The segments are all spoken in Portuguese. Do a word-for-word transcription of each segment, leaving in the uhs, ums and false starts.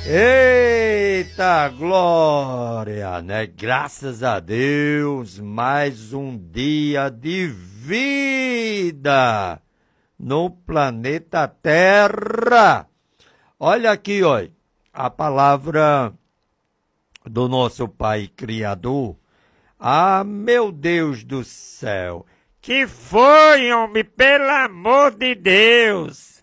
Eita glória, né? Graças a Deus, mais um dia de vida no planeta Terra. Olha aqui, ó, a palavra do nosso Pai Criador. Ah, meu Deus do céu, que foi, homem, pelo amor de Deus.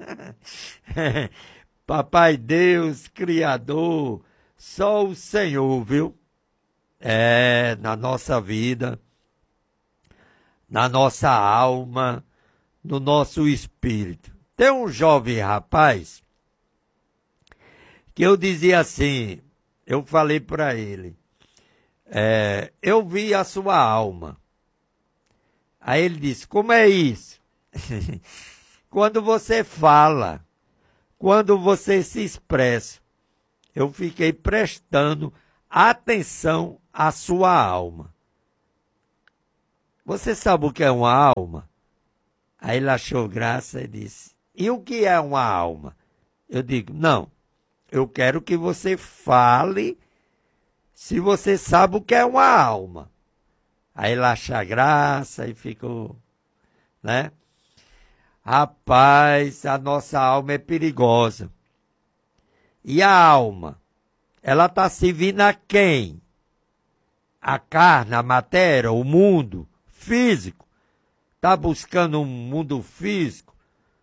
Papai Deus, Criador, só o Senhor, viu? É, na nossa vida, na nossa alma, no nosso espírito. Tem um jovem rapaz que eu dizia assim, eu falei para ele, é, eu vi a sua alma. Aí ele disse, como é isso? Quando você fala, quando você se expressa, eu fiquei prestando atenção à sua alma. Você sabe o que é uma alma? Aí ele achou graça e disse, e o que é uma alma? Eu digo, não, eu quero que você fale se você sabe o que é uma alma. Aí ele acha graça e ficou, né? Rapaz, a nossa alma é perigosa. E a alma? Ela está servindo a quem? A carne, a matéria, o mundo físico. Está buscando um mundo físico?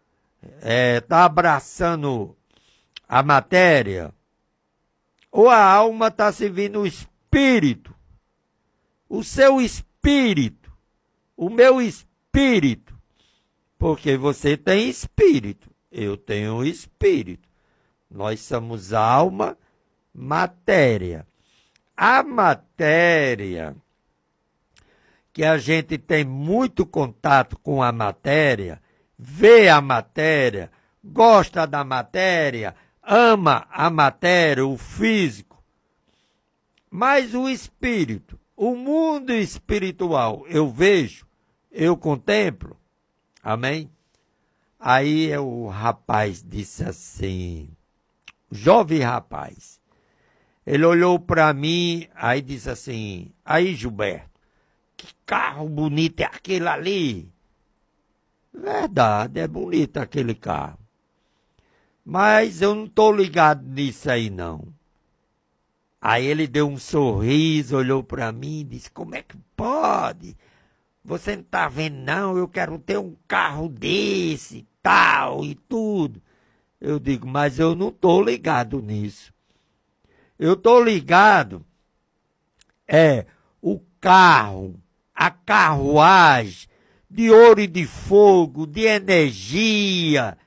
Está abraçando a matéria? Ou a alma está servindo o espírito? O seu espírito, o meu espírito. Porque você tem espírito, eu tenho espírito. Nós somos alma, matéria. A matéria, que a gente tem muito contato com a matéria, vê a matéria, gosta da matéria, ama a matéria, o físico. Mas o espírito, o mundo espiritual, eu vejo, eu contemplo. Amém? Aí o rapaz disse assim, jovem rapaz, ele olhou para mim, aí disse assim, aí Gilberto, que carro bonito é aquele ali? Verdade, é bonito aquele carro. Mas eu não estou ligado nisso aí não. Aí ele deu um sorriso, olhou para mim e disse, como é que pode? Você não está vendo, não? Eu quero ter um carro desse, tal e tudo. Eu digo, mas eu não estou ligado nisso. Eu estou ligado, é, o carro, a carruagem de ouro e de fogo, de energia,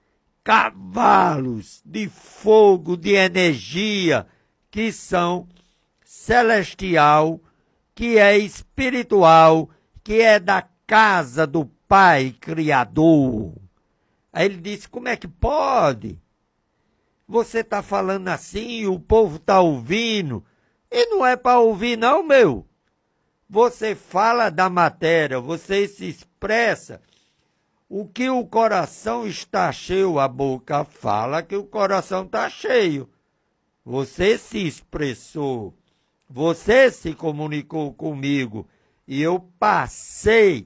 cavalos de fogo, de energia, que são celestial, que é espiritual, que é da casa do Pai Criador. Aí ele disse, como é que pode? Você está falando assim, o povo está ouvindo. E não é para ouvir não, meu. Você fala da matéria, você se expressa. O que o coração está cheio, a boca fala que o coração está cheio. Você se expressou, você se comunicou comigo. E eu passei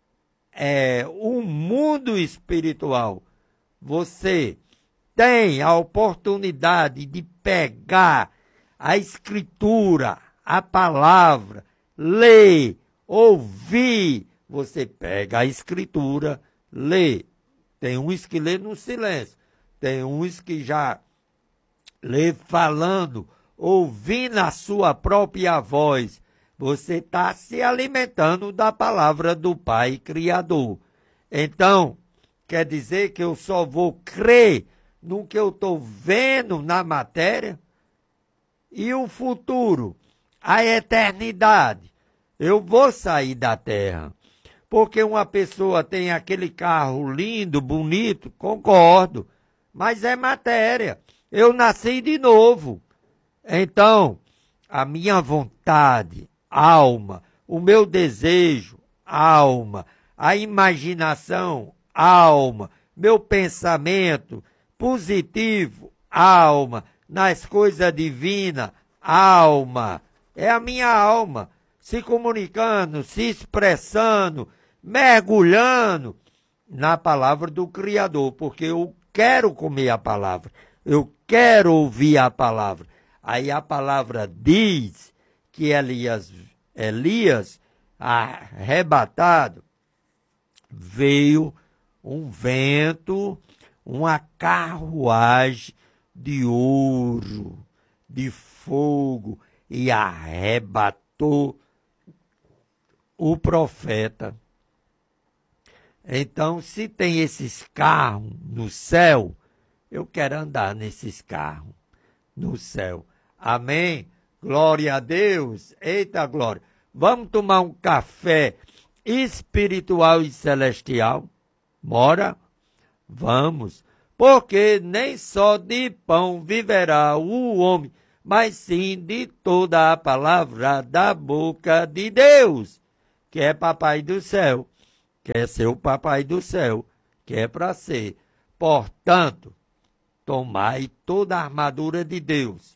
é, um mundo espiritual. Você tem a oportunidade de pegar a escritura, a palavra, ler, ouvir. Você pega a escritura, lê. Tem uns que lê no silêncio. Tem uns que já lê falando, ouvindo a sua própria voz. Você está se alimentando da palavra do Pai Criador. Então, quer dizer que eu só vou crer no que eu estou vendo na matéria? E o futuro, a eternidade? Eu vou sair da terra. Porque uma pessoa tem aquele carro lindo, bonito, concordo, mas é matéria. Eu nasci de novo. Então, a minha vontade, alma, o meu desejo, alma, a imaginação, alma, meu pensamento positivo, alma, nas coisas divinas, alma. É a minha alma se comunicando, se expressando, mergulhando na palavra do Criador, porque eu quero comer a palavra, eu quero ouvir a palavra. Aí a palavra diz que Elias, Elias arrebatado, veio um vento, uma carruagem de ouro, de fogo, e arrebatou o profeta. Então, se tem esses carros no céu, eu quero andar nesses carros no céu. Amém? Glória a Deus. Eita glória. Vamos tomar um café espiritual e celestial? Bora? Vamos. Porque nem só de pão viverá o homem, mas sim de toda a palavra da boca de Deus, que é papai do céu, que é seu papai do céu, que é para ser. Portanto, tomai toda a armadura de Deus.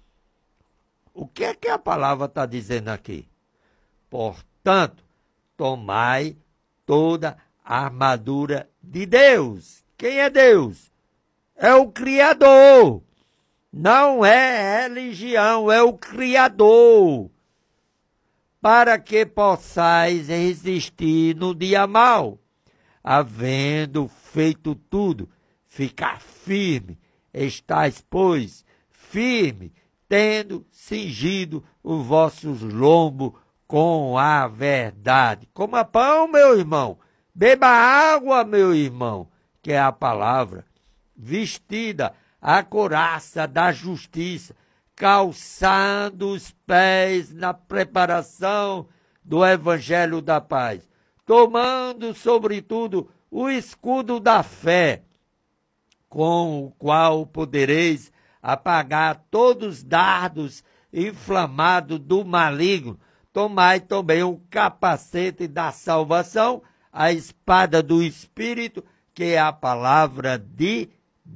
O que é que a palavra está dizendo aqui? Portanto, tomai toda a armadura de Deus. Quem é Deus? É o Criador. Não é religião, é o Criador. Para que possais resistir no dia mau, havendo feito tudo, ficar firme. Estais, pois, firme, tendo cingido os vossos lombos com a verdade. Coma pão, meu irmão. Beba água, meu irmão, que é a palavra. Vestida a couraça da justiça, calçando os pés na preparação do evangelho da paz, tomando, sobretudo, o escudo da fé, com o qual podereis apagar todos os dardos inflamados do maligno. Tomai também o capacete da salvação, a espada do Espírito, que é a palavra de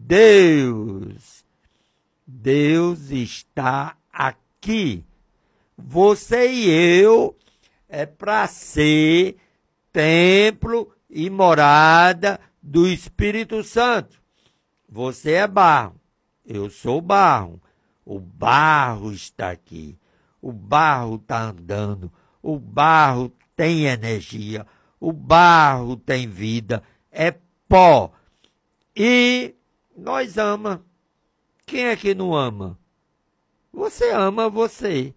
Deus. Deus está aqui. Você e eu é para ser templo e morada do Espírito Santo. Você é barro, eu sou barro. O barro está aqui. O barro está andando. O barro tem energia. O barro tem vida. É pó. E nós ama. Quem é que não ama? Você ama você.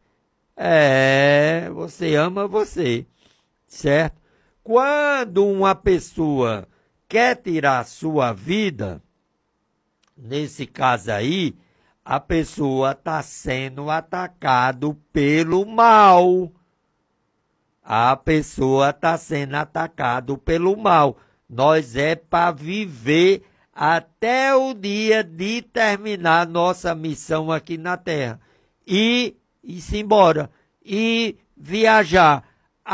É, você ama você. Certo? Quando uma pessoa quer tirar a sua vida, nesse caso aí, a pessoa está sendo atacada pelo mal. A pessoa está sendo atacada pelo mal. Nós é para viver até o dia de terminar nossa missão aqui na Terra. E ir-se embora. E viajar.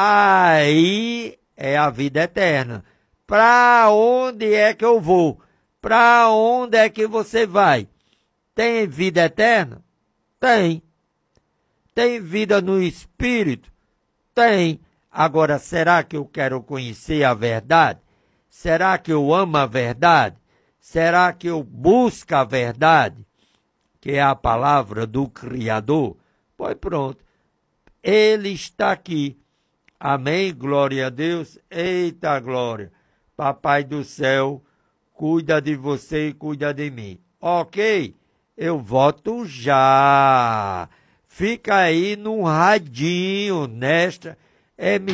Aí é a vida eterna. Para onde é que eu vou? Para onde é que você vai? Tem vida eterna? Tem. Tem vida no Espírito? Tem. Agora, será que eu quero conhecer a verdade? Será que eu amo a verdade? Será que eu busco a verdade? Que é a palavra do Criador? Pois pronto. Ele está aqui. Amém? Glória a Deus. Eita glória. Papai do céu, cuida de você e cuida de mim. Ok? Eu volto já. Fica aí no radinho, nesta emissão.